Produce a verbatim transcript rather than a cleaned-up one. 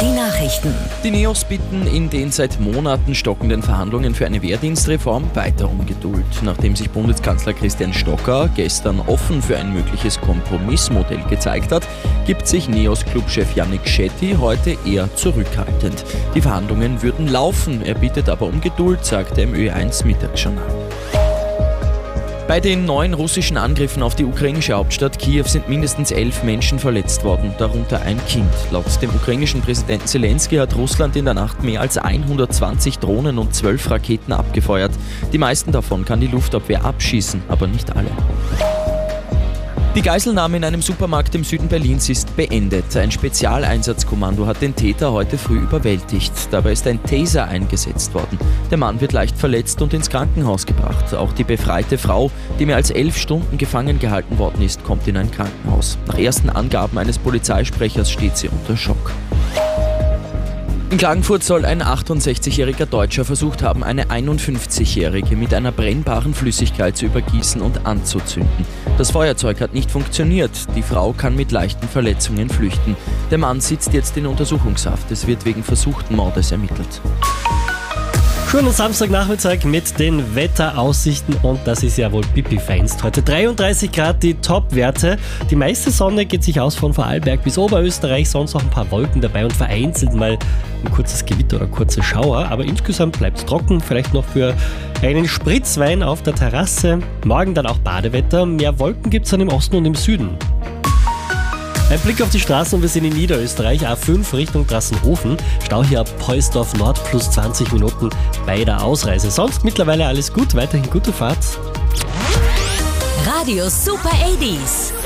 Die Nachrichten. Die Neos bitten in den seit Monaten stockenden Verhandlungen für eine Wehrdienstreform weiter um Geduld. Nachdem sich Bundeskanzler Christian Stocker gestern offen für ein mögliches Kompromissmodell gezeigt hat, gibt sich Neos-Clubchef Yannick Shetty heute eher zurückhaltend. Die Verhandlungen würden laufen, er bittet aber um Geduld, sagte er im Ö eins Mittagsjournal. Bei den neuen russischen Angriffen auf die ukrainische Hauptstadt Kiew sind mindestens elf Menschen verletzt worden, darunter ein Kind. Laut dem ukrainischen Präsidenten Zelensky hat Russland in der Nacht mehr als hundertzwanzig Drohnen und zwölf Raketen abgefeuert. Die meisten davon kann die Luftabwehr abschießen, aber nicht alle. Die Geiselnahme in einem Supermarkt im Süden Berlins ist beendet. Ein Spezialeinsatzkommando hat den Täter heute früh überwältigt. Dabei ist ein Taser eingesetzt worden. Der Mann wird leicht verletzt und ins Krankenhaus gebracht. Auch die befreite Frau, die mehr als elf Stunden gefangen gehalten worden ist, kommt in ein Krankenhaus. Nach ersten Angaben eines Polizeisprechers steht sie unter Schock. In Klagenfurt soll ein achtundsechzigjähriger Deutscher versucht haben, eine einundfünfzigjährige mit einer brennbaren Flüssigkeit zu übergießen und anzuzünden. Das Feuerzeug hat nicht funktioniert. Die Frau kann mit leichten Verletzungen flüchten. Der Mann sitzt jetzt in Untersuchungshaft. Es wird wegen versuchten Mordes ermittelt. Schönen Samstagnachmittag mit den Wetteraussichten und das ist ja wohl pipi-feinst. Heute dreiunddreißig Grad die Top-Werte. Die meiste Sonne geht sich aus von Vorarlberg bis Oberösterreich, sonst noch ein paar Wolken dabei und vereinzelt mal ein kurzes Gewitter oder kurze Schauer. Aber insgesamt bleibt es trocken, vielleicht noch für einen Spritzwein auf der Terrasse. Morgen dann auch Badewetter, mehr Wolken gibt es dann im Osten und im Süden. Ein Blick auf die Straßen und wir sind in Niederösterreich, A fünf Richtung Drassenhofen. Stau hier ab Poisdorf Nord plus zwanzig Minuten bei der Ausreise. Sonst mittlerweile alles gut, weiterhin gute Fahrt. Radio Super achtzig.